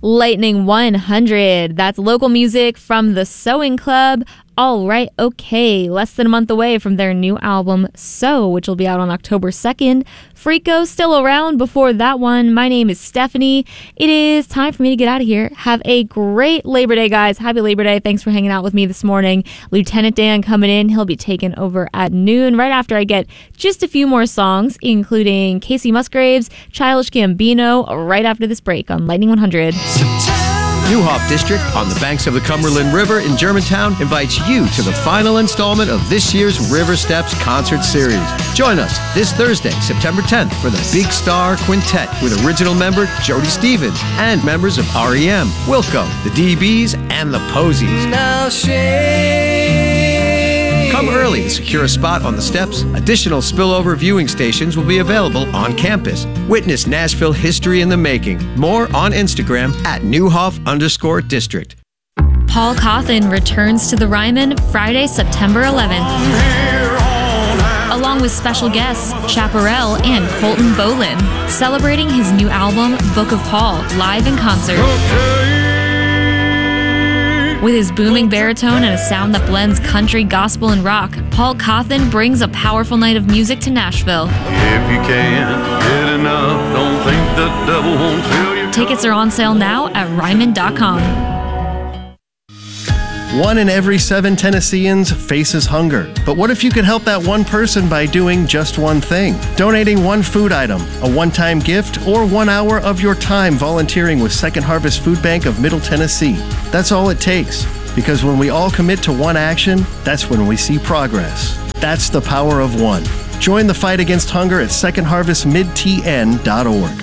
Lightning 100. That's local music from the Sewing Club. All right, okay. Less than a month away from their new album, So, which will be out on October 2nd. Freako still around before that one. My name is Stephanie. It is time for me to get out of here. Have a great Labor Day, guys. Happy Labor Day. Thanks for hanging out with me this morning. Lieutenant Dan coming in. He'll be taking over at noon, right after I get just a few more songs, including Casey Musgraves, Childish Gambino, right after this break on Lightning 100. Neuhoff District, on the banks of the Cumberland River in Germantown, invites you to the final installment of this year's River Steps Concert Series. Join us this Thursday, September 10th, for the Big Star Quintet with original member Jody Stevens and members of REM, Wilco, the DBs, and the Posies. Come early to secure a spot on the steps. Additional spillover viewing stations will be available on campus. Witness Nashville history in the making. More on Instagram at Neuhoff_district. Paul Cawthon returns to the Ryman Friday, September 11th. Along with special guests Chaparral and Colton Bolin, celebrating his new album, Book of Paul, live in concert. With his booming baritone and a sound that blends country, gospel, and rock, Paul Cawthon brings a powerful night of music to Nashville. If you can't get enough, don't think the devil won't fill you. Tickets are on sale now at Ryman.com. 1 in every 7 Tennesseans faces hunger. But what if you could help that one person by doing just one thing? Donating one food item, a one-time gift, or 1 hour of your time volunteering with Second Harvest Food Bank of Middle Tennessee. That's all it takes. Because when we all commit to one action, that's when we see progress. That's the power of one. Join the fight against hunger at secondharvestmidtn.org.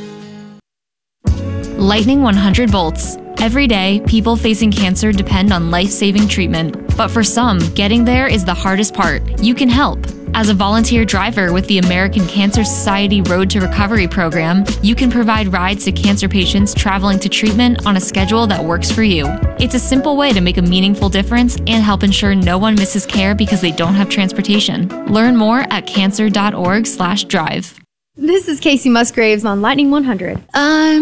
Lightning 100 volts. Every day, people facing cancer depend on life-saving treatment. But for some, getting there is the hardest part. You can help. As a volunteer driver with the American Cancer Society Road to Recovery program, you can provide rides to cancer patients traveling to treatment on a schedule that works for you. It's a simple way to make a meaningful difference and help ensure no one misses care because they don't have transportation. Learn more at cancer.org/drive. This is Casey Musgraves on Lightning 100.